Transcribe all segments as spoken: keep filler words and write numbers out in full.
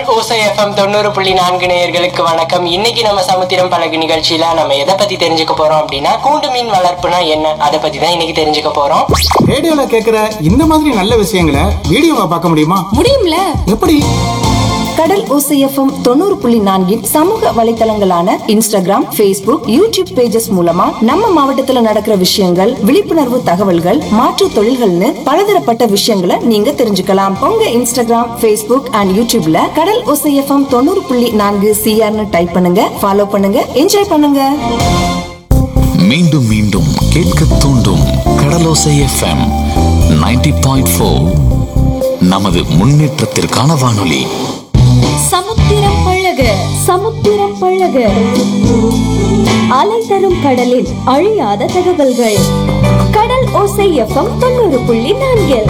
கடல் ஓசை எஃப்எம் தொண்ணூறு புள்ளி நான்கு நேயர்களுக்கு வணக்கம். இன்னைக்கு நம்ம சமுத்திரம் பழகு நிகழ்ச்சியில நம்ம எதை பத்தி தெரிஞ்சுக்க போறோம் அப்படின்னா, கூண்டு மீன் வளர்ப்புனா என்ன, அதை பத்தி தான் இன்னைக்கு தெரிஞ்சுக்க போறோம். ரேடியோல கேக்குற இந்த மாதிரி நல்ல விஷயங்களை வீடியோவா பார்க்க முடியுமா? முடியும்ல. எப்படி? கடல் ஓசை எஃப்எம் தொண்ணூறு புள்ளி நான்கின் சமூக வலைத்தளங்களான இன்ஸ்டாகிராம், பேஸ்புக், யூடியூப் பேஜஸ் மூலமா நம்ம மாவட்டத்துல நடக்கிற விஷயங்கள், விழிப்புணர்வு தகவல்கள், மாற்று தொழில்கள்னு பலதரப்பட்ட விஷயங்களை நீங்க தெரிஞ்சுக்கலாம். உங்க இன்ஸ்டாகிராம், பேஸ்புக் அண்ட் யூடியூப்ல கடல் ஓசை எஃப்எம் தொண்ணூறு புள்ளி நான்கு சிஆர்னு டைப் பண்ணுங்க, ஃபாலோ பண்ணுங்க, என்ஜாய் பண்ணுங்க. மீண்டும் மீண்டும் கேட்க தூண்டும் கடலோசை எஃப்எம் நைன்டி பாயிண்ட் ஃபோர் நமது முன்னேற்றத்திற்கான வானொலி. சமுத்திரம் பழக சமுத்திரம் பழக அலை தரும் கடலில் அழியாத தகவல்கள். கடல் ஓசை எஃப்எம் தொண்ணூறு புள்ளி நான்கு.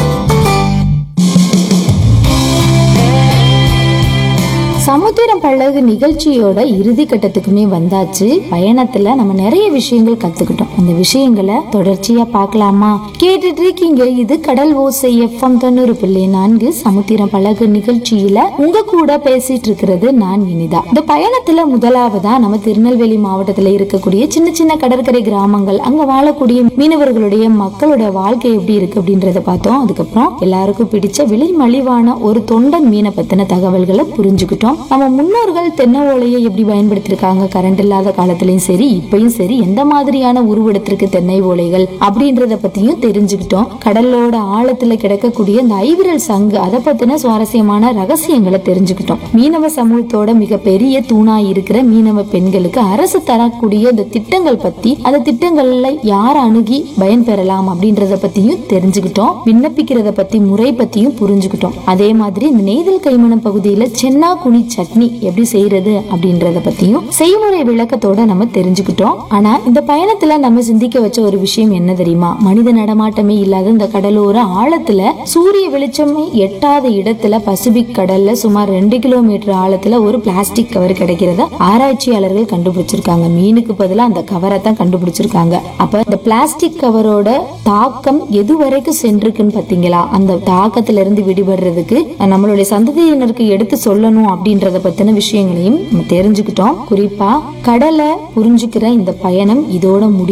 சமுத்திரம் பழகு நிகழ்ச்சியோட இறுதி கட்டத்துக்குமே வந்தாச்சு. பயணத்துல நம்ம நிறைய விஷயங்கள் கத்துக்கிட்டோம். அந்த விஷயங்களை தொடர்ச்சியா பார்க்கலாமா? கேட்டுட்டு இருக்கீங்க. இது கடல் ஓசை எஃப்எம் தொண்ணூறு புள்ளி நான்கு சமுத்திரம் பழகு நிகழ்ச்சியில உங்க கூட பேசிட்டு இருக்கிறது நான் இனிதா. இந்த பயணத்துல முதலாவதா நம்ம திருநெல்வேலி மாவட்டத்துல இருக்கக்கூடிய சின்ன சின்ன கடற்கரை கிராமங்கள், அங்க வாழக்கூடிய மீனவர்களுடைய மக்களுடைய வாழ்க்கை எப்படி இருக்கு அப்படின்றத பார்த்தோம். அதுக்கப்புறம் எல்லாருக்கும் பிடிச்ச விலை மலிவான ஒரு தொண்டன் மீனை பத்தின தகவல்களை புரிஞ்சுக்கிட்டோம். நம்ம முன்னோர்கள் தென்னை ஓலையை எப்படி பயன்படுத்திருக்காங்க, கரண்ட் இல்லாத காலத்திலயும் சரி இப்பயும் சரி எந்த மாதிரியான உருவெடுத்திருக்கு தென்னை ஓலைகள் அப்படின்றத பத்தியும் தெரிஞ்சுக்கிட்டோம். கடலோட ஆழத்துல கிடக்கக்கூடிய இந்த ஐவிரல் சங்கு, அதை பத்தின சுவாரஸ்யமான ரகசியங்களை தெரிஞ்சுக்கிட்டோம். மீனவ சமூகத்தோட மிக பெரிய தூணா இருக்கிற மீனவ பெண்களுக்கு அரசு தரக்கூடிய இந்த திட்டங்கள் பத்தி, அந்த திட்டங்கள்ல யார அணுகி பயன் பெறலாம் அப்படின்றத பத்தியும் தெரிஞ்சுக்கிட்டோம். விண்ணப்பிக்கிறத பத்தி, முறை பத்தியும் புரிஞ்சுக்கிட்டோம். அதே மாதிரி இந்த நெய்தல் கைமணம் பகுதியில சென்னா குனி சட்னி எப்படி செய்யறது அப்படின்றத பத்தியும் செய்முறை விளக்கத்தோட நம்ம தெரிஞ்சுக்கிட்டோம். ஆனா இந்த பயணத்துல நம்ம சிந்திக்க வச்ச ஒரு விஷயம் என்ன தெரியுமா? மனித நடமாட்டமே இல்லாத இந்த கடலோர ஆழத்துல, சூரிய வெளிச்சமே எட்டாத இடத்துல, பசிபிக் கடல்ல சுமார் ரெண்டு கிலோமீட்டர் ஆழத்துல ஒரு பிளாஸ்டிக் கவர் கிடைக்கிறத ஆராய்ச்சியாளர்கள் கண்டுபிடிச்சிருக்காங்க. மீனுக்கு பதிலா அந்த கவரை தான் கண்டுபிடிச்சிருக்காங்க. அப்ப இந்த பிளாஸ்டிக் கவரோட தாக்கம் எது வரைக்கும் சென்றிருக்குன்னு பாத்தீங்களா? அந்த தாக்கத்துல இருந்து விடுபடுறதுக்கு நம்மளுடைய சந்ததியினருக்கு எடுத்து சொல்லணும் அப்படின்றத பத்தின விஷயங்களையும் நம்ம தெரிஞ்சுக்கிட்டோம். குறிப்பா கடலை புரிஞ்சுக்கிற இந்த பயணம் இதோட முடி